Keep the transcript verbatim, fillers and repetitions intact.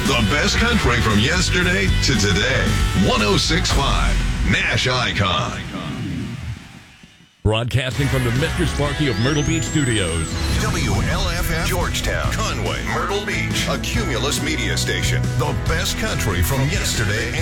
The best country from yesterday to today. one oh six point five Nash Icon. Broadcasting from the Mister Sparky of Myrtle Beach Studios. W L F M Georgetown, Conway, Myrtle Beach. A Cumulus media station. The best country from yesterday